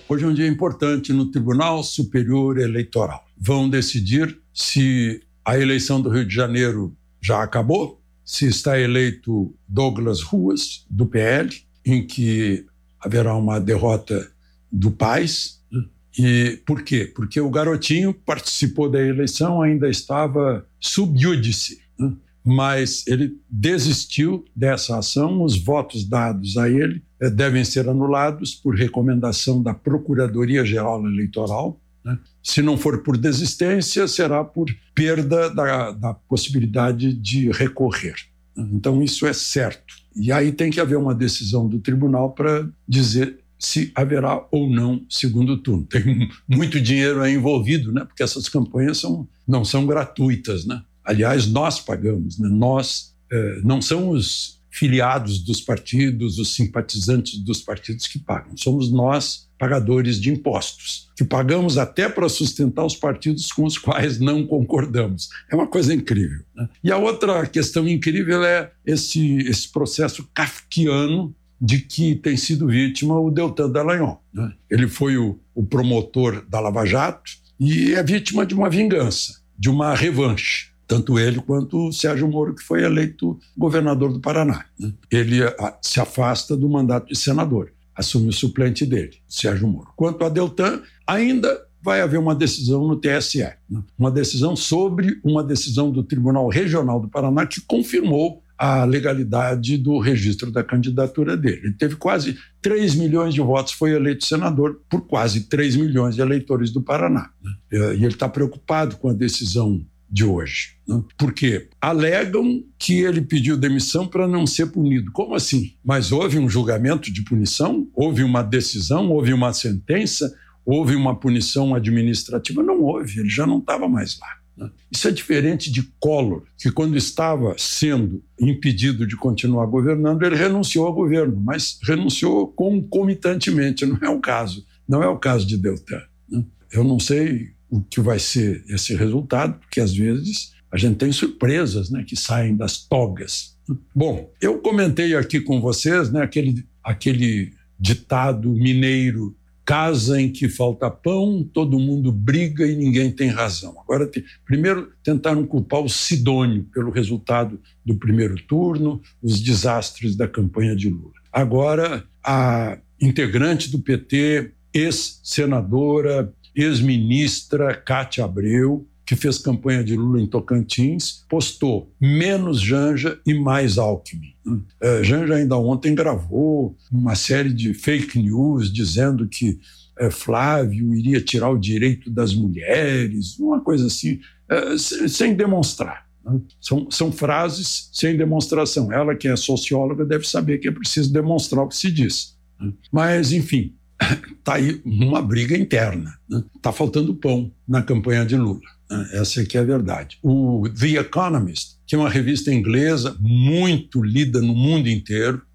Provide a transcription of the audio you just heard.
Hoje é um dia importante no Tribunal Superior Eleitoral. Vão decidir se a eleição do Rio de Janeiro já acabou, se está eleito Douglas Ruas, do PL, em que haverá uma derrota do Paes. E por quê? Porque o garotinho participou da eleição, ainda estava sub iudice, mas ele desistiu dessa ação. Os votos dados a ele devem ser anulados por recomendação da Procuradoria-Geral Eleitoral. Se não for por desistência, será por perda da possibilidade de recorrer. Então, isso é certo. E aí tem que haver uma decisão do tribunal para dizer se haverá ou não segundo turno. Tem muito dinheiro aí envolvido, né? Porque essas campanhas não são gratuitas, né? Aliás, nós pagamos, né? Nós não são os filiados dos partidos, os simpatizantes dos partidos que pagam. Somos nós, pagadores de impostos, que pagamos até para sustentar os partidos com os quais não concordamos. É uma coisa incrível, né? E a outra questão incrível é esse processo kafkiano de que tem sido vítima o Deltan Dallagnol, né? Ele foi o promotor da Lava Jato e é vítima de uma vingança, de uma revanche. Tanto ele quanto o Sérgio Moro, que foi eleito governador do Paraná, né? Ele se afasta do mandato de senador, assume o suplente dele, Sérgio Moro. Quanto a Deltan, ainda vai haver uma decisão no TSE, né? Uma decisão sobre uma decisão do Tribunal Regional do Paraná que confirmou a legalidade do registro da candidatura dele. Ele teve quase 3 milhões de votos, foi eleito senador por quase 3 milhões de eleitores do Paraná, né? E ele está preocupado com a decisão de hoje, né? Porque alegam que ele pediu demissão para não ser punido. Como assim? Mas houve um julgamento de punição? Houve uma decisão? Houve uma sentença? Houve uma punição administrativa? Não houve, ele já não estava mais lá, né? Isso é diferente de Collor, que quando estava sendo impedido de continuar governando, ele renunciou ao governo, mas renunciou concomitantemente. Não é o caso de Deltan, né? Eu não sei o que vai ser esse resultado, porque às vezes a gente tem surpresas, né, que saem das togas. Bom, eu comentei aqui com vocês, né, aquele ditado mineiro: casa em que falta pão, todo mundo briga e ninguém tem razão. Agora, primeiro tentaram culpar o Sidônio pelo resultado do primeiro turno, os desastres da campanha de Lula. Agora, a integrante do PT, ex-senadora, ex-ministra Cátia Abreu, que fez campanha de Lula em Tocantins, postou menos Janja e mais Alckmin. Janja ainda ontem gravou uma série de fake news dizendo que Flávio iria tirar o direito das mulheres, uma coisa assim, sem demonstrar, né? São frases sem demonstração. Ela, que é socióloga, deve saber que é preciso demonstrar o que se diz, né? Mas, enfim, está aí uma briga interna, né? Está faltando pão na campanha de Lula, né? Essa aqui é a verdade. O The Economist, que é uma revista inglesa muito lida no mundo inteiro,